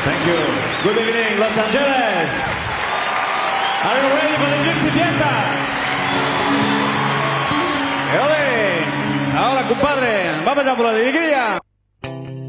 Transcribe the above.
Thank you. Good evening, Los Angeles. Are you ready for the Gypsy Fiesta? ¡Ole! Ahora, compadre, vamos a por la alegría.